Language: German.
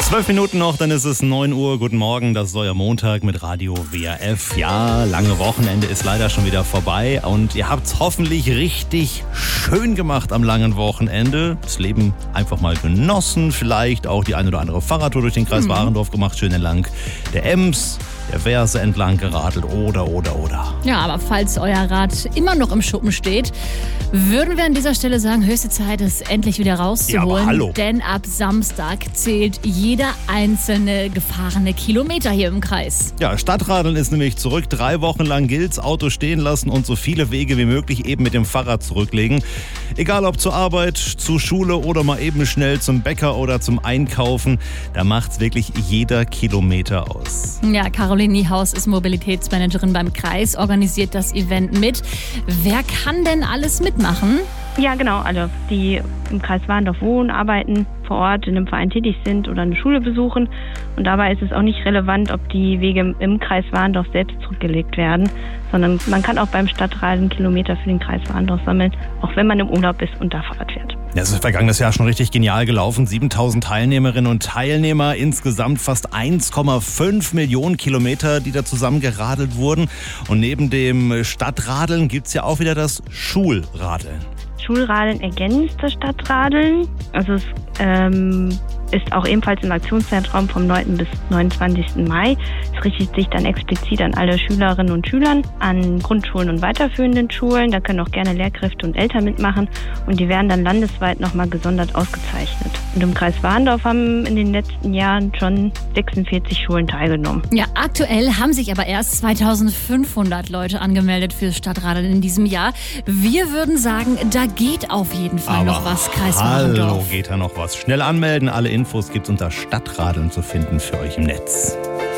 12 Minuten noch, dann ist es 9 Uhr. Guten Morgen, das ist euer Montag mit Radio WRF. Ja, lange Wochenende ist leider schon wieder vorbei und ihr habt es hoffentlich richtig schön gemacht am langen Wochenende. Das Leben einfach mal genossen, vielleicht auch die eine oder andere Fahrradtour durch den Kreis Warendorf gemacht, schön entlang der Ems, der Verse entlang geradelt oder. Ja, aber falls euer Rad immer noch im Schuppen steht, würden wir an dieser Stelle sagen, höchste Zeit, es endlich wieder rauszuholen. Ja, aber hallo. Denn ab Samstag zählt jeder einzelne gefahrene Kilometer hier im Kreis. Ja, Stadtradeln ist nämlich zurück. 3 Wochen lang gilt's, Auto stehen lassen und so viele Wege wie möglich eben mit dem Fahrrad zurücklegen. Egal ob zur Arbeit, zur Schule oder mal eben schnell zum Bäcker oder zum Einkaufen, da macht's wirklich jeder Kilometer aus. Ja, Caroline Niehaus ist Mobilitätsmanagerin beim Kreis, organisiert das Event mit. Wer kann denn alles mitmachen? Ja, genau, alle, die im Kreis Warendorf wohnen, arbeiten, vor Ort in einem Verein tätig sind oder eine Schule besuchen. Und dabei ist es auch nicht relevant, ob die Wege im Kreis Warendorf selbst zurückgelegt werden, sondern man kann auch beim Stadtradeln Kilometer für den Kreis Warendorf sammeln, auch wenn man im Urlaub ist und da Fahrrad fährt. Das ist vergangenes Jahr schon richtig genial gelaufen. 7.000 Teilnehmerinnen und Teilnehmer, insgesamt fast 1,5 Millionen Kilometer, die da zusammen geradelt wurden. Und neben dem Stadtradeln gibt's ja auch wieder das Schulradeln. Schulradeln ergänzt das Stadtradeln. Also es ist auch ebenfalls im Aktionszeitraum vom 9. bis 29. Mai. Es richtet sich dann explizit an alle Schülerinnen und Schülern, an Grundschulen und weiterführenden Schulen. Da können auch gerne Lehrkräfte und Eltern mitmachen und die werden dann landesweit nochmal gesondert ausgezeichnet. Und im Kreis Warendorf haben in den letzten Jahren schon 46 Schulen teilgenommen. Ja, aktuell haben sich aber erst 2.500 Leute angemeldet fürs Stadtradeln in diesem Jahr. Wir würden sagen, da geht auf jeden Fall noch was, Kreis Warendorf. Hallo, geht da noch was? Schnell anmelden, alle Infos gibt's unter Stadtradeln zu finden für euch im Netz.